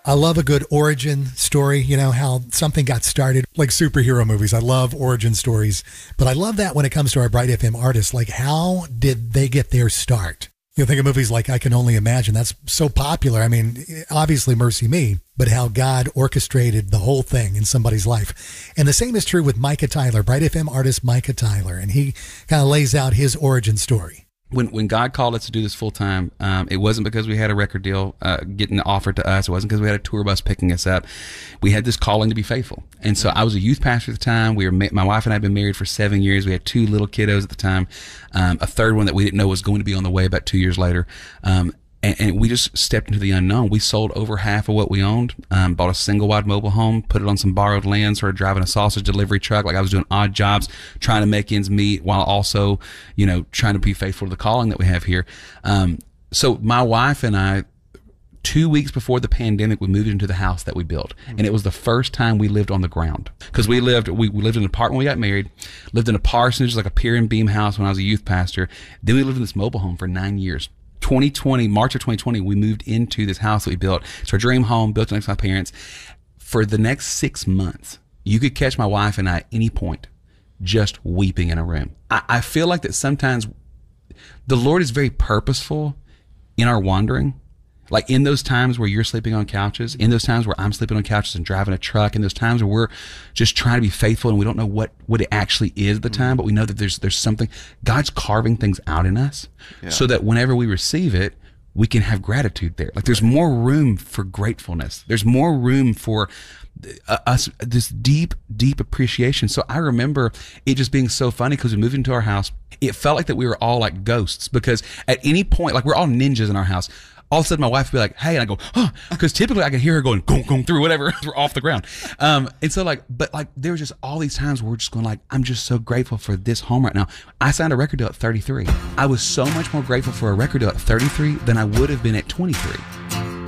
I love a good origin story, you know, how something got started, like superhero movies. I love origin stories, but I love that when it comes to our Bright FM artists, like how did they get their start? You think of movies like I Can Only Imagine. That's so popular. I mean, obviously Mercy Me, but how God orchestrated the whole thing in somebody's life. And the same is true with Micah Tyler, Bright FM artist Micah Tyler, and he kind of lays out his origin story. When God called us to do this full time, it wasn't because we had a record deal getting offered to us. It wasn't because we had a tour bus picking us up. We had this calling to be faithful. And so I was a youth pastor at the time. My wife and I had been married for 7 years. We had 2 little kiddos at the time. A third one that we didn't know was going to be on the way about 2 years later. And we just stepped into the unknown. We sold over half of what we owned, bought a single wide mobile home, put it on some borrowed land, started driving a sausage delivery truck. Like I was doing odd jobs, trying to make ends meet while also, you know, trying to be faithful to the calling that we have here. So my wife and I, 2 weeks before the pandemic, we moved into the house that we built. And it was the first time we lived on the ground. Because we lived in an apartment when we got married, lived in a parsonage, like a pier and beam house when I was a youth pastor. Then we lived in this mobile home for 9 years. 2020, March of 2020, we moved into this house that we built. It's our dream home, built next to my parents. For the next 6 months, you could catch my wife and I at any point just weeping in a room. I feel like that sometimes the Lord is very purposeful in our wandering. Like in those times where you're sleeping on couches, in those times where I'm sleeping on couches and driving a truck, in those times where we're just trying to be faithful and we don't know what it actually is at the time, but we know that there's something, God's carving things out in us so that whenever we receive it, we can have gratitude there. Like there's more room for gratefulness. There's more room for us, this deep, deep appreciation. So I remember it just being so funny because we moved into our house. It felt like that we were all like ghosts because at any point, like we're all ninjas in our house. All of a sudden my wife would be like, hey, and I go, huh, because typically I can hear her going, gong through whatever, we're off the ground. And so but there was just all these times where we're just going like, I'm just so grateful for this home right now. I signed a record deal at 33. I was so much more grateful for a record deal at 33 than I would have been at 23.